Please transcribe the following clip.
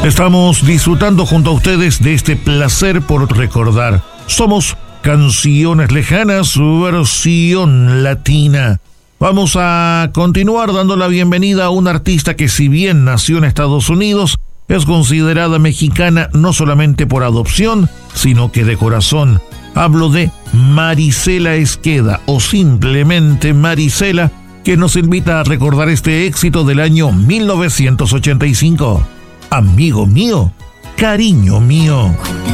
Estamos disfrutando junto a ustedes de este placer por recordar. Somos Canciones Lejanas, versión latina. Vamos a continuar dando la bienvenida a una artista que, si bien nació en Estados Unidos, es considerada mexicana no solamente por adopción, sino que de corazón. Hablo de Marisela Esqueda, o simplemente Marisela, que nos invita a recordar este éxito del año 1985. Amigo mío, cariño mío.